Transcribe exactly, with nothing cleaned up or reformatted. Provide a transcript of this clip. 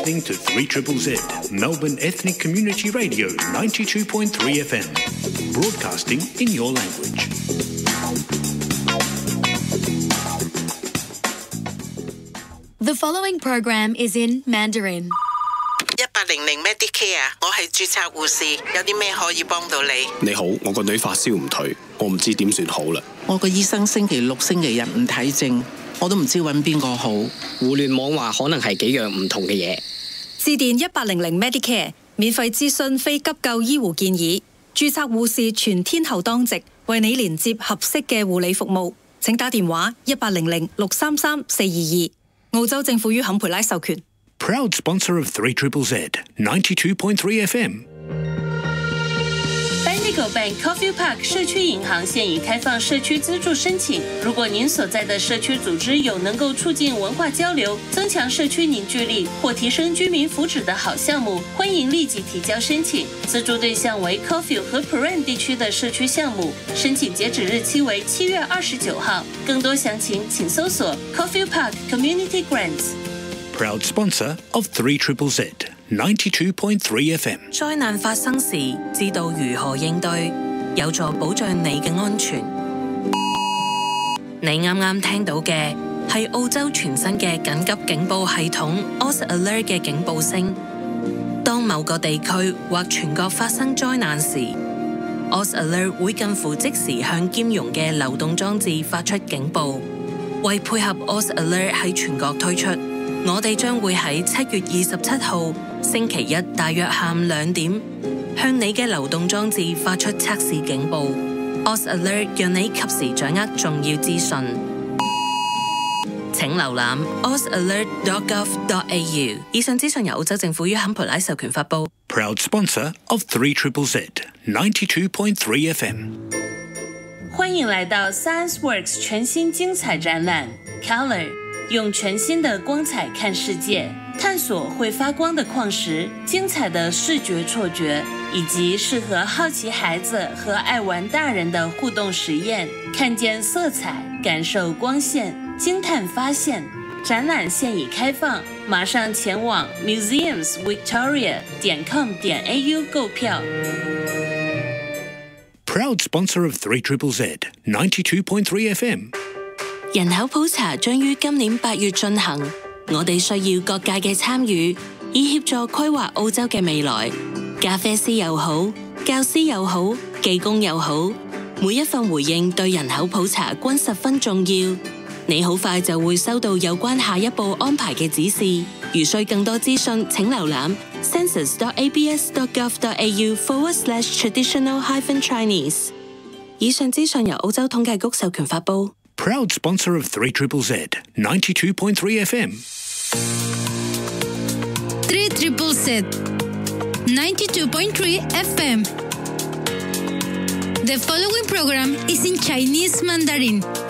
listening to three Z Z Z, Melbourne Ethnic Community Radio ninety-two point three F M, broadcasting in your language. The following program is in Mandarin. 一八零零 Medicare， 我係註冊護士，有啲咩可以幫到你？ 你好，我個女發燒唔退，我唔知點算好啦。 我個醫生星期六、星期日唔睇症，我都唔知揾邊個好。 互聯網話可能係幾樣唔同嘅嘢。 致電一八零零 Medicare， 免費諮詢非急救醫護建議，註冊護士全天候當值，為你連接合適嘅護理服務。請打電話一八零零六三三四二二，澳洲政府於坎培拉授權。 Proud sponsor of three Z Z Z, ninety-two point three F M. Bendigo Bank Coffee Park 社区银行现已开放社区资助申请。如果您所在的社区组织有能够促进文化交流、增强社区凝聚力或提升居民福祉的好项目，欢迎立即提交申请。资助对象为 Caulfield 和 Prahran 地区的社区项目，申请截止日期为七月二十九号。更多详情请搜索 Caulfield Park Community Grants。Proud sponsor of three Z Z Z, ninety-two point three F M. 災難發生時，知道如何應對，有助保障你嘅安全。你啱啱聽到嘅係澳洲全新嘅緊急警報系統 Oz Alert 嘅警報聲。當某個地區或全國發生災難時， Oz Alert 會近乎即時向兼容嘅流動裝置發出警報。為配合 Oz Alert 喺全國推出，我哋將會喺七月二十七號星期一大約下午兩點，向你嘅流動裝置發出測試警報。Oz Alert 讓你及時掌握重要資訊。請瀏覽 oz alert dot gov dot a u。以上資訊由澳洲政府於坎培拉授權發布。 Proud sponsor of three Z Z Z, ninety-two point three F M。 歡迎來到 ScienceWorks 全新精彩展覽 Color。用全新的光彩看世界，探索会发光的矿石，精彩的视觉错觉，以及适合好奇孩子和爱玩大人的互动实验。看见色彩，感受光线，惊叹发现。展览现已开放，马上前往 museums victoria dot com dot a u 购票。 Proud sponsor of three Z Z Z, ninety-two point three F M。 人口普查將於今年八月進行，我哋需要各界嘅參與，以協助規劃澳洲嘅未來。咖啡師又好，教師又好，技工又好，每一份回應對人口普查均十分重要。你好快就會收到有關下一步安排嘅指示。如需更多資訊，請瀏覽 census dot a b s dot gov dot a u forward slash traditional hyphen Chinese。以上資訊由澳洲統計局授權發布。 Proud sponsor of three Z Z Z, ninety-two point three F M. three Z Z Z, ninety-two point three F M. The following program is in Chinese Mandarin.